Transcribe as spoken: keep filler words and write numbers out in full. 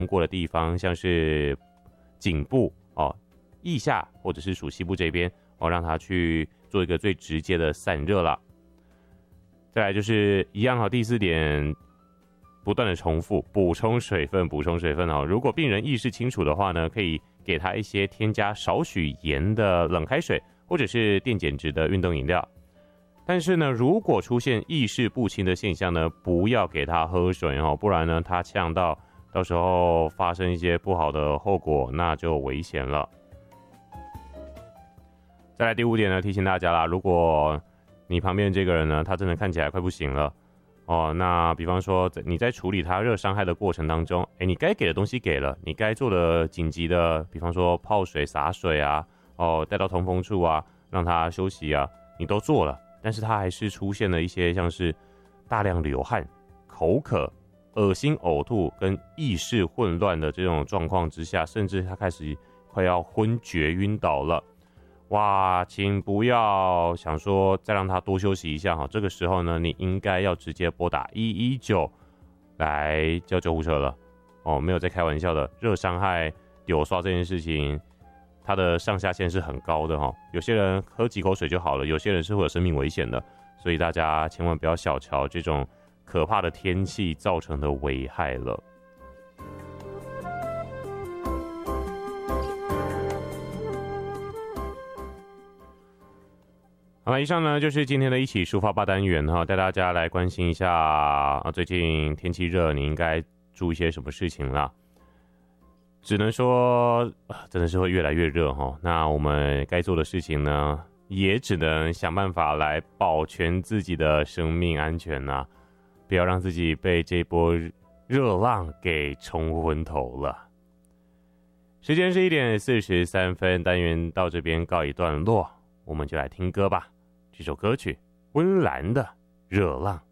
过的地方，像是颈部哦、腋下或者是属膝部这边哦，让它去做一个最直接的散热啦。再来就是一样哈，第四点，不断的重复补充水分，补充水分哦。如果病人意识清楚的话呢，可以给他一些添加少许盐的冷开水，或者是电解质的运动饮料。但是呢，如果出现意识不清的现象呢，不要给他喝水哦，不然呢，他呛到，到时候发生一些不好的后果，那就危险了。再来第五点呢，提醒大家啦，如果你旁边这个人呢，他真的看起来快不行了哦，那比方说你在处理他热伤害的过程当中，哎，你该给的东西给了，你该做的紧急的，比方说泡水、洒水啊，哦，带到通风处啊，让他休息啊，你都做了，但是他还是出现了一些像是大量流汗、口渴、恶心、呕吐跟意识混乱的这种状况之下，甚至他开始快要昏厥晕倒了。哇，请不要想说再让他多休息一下哈，这个时候呢，你应该要直接拨打一一九来叫救护车了哦，没有在开玩笑的。热伤害、丢刷这件事情，它的上下限是很高的哈。有些人喝几口水就好了，有些人是会有生命危险的，所以大家千万不要小瞧这种可怕的天气造成的危害了。好了，以上呢就是今天的一起抒发吧单元哈，带大家来关心一下啊，最近天气热，你应该注意些什么事情啦？只能说，真的是会越来越热哈。那我们该做的事情呢，也只能想办法来保全自己的生命安全呐，不要让自己被这波热浪给冲昏头了。时间是一点四十三分，单元到这边告一段落。我们就来听歌吧，这首歌曲《温岚的热浪》。